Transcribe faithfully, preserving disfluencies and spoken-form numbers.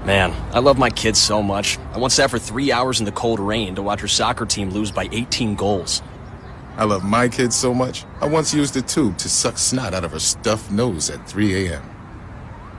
Man, I love my kids so much. I once sat for three hours in the cold rain to watch her soccer team lose by eighteen goals. I love my kids so much, I once used a tube to suck snot out of her stuffed nose at three a m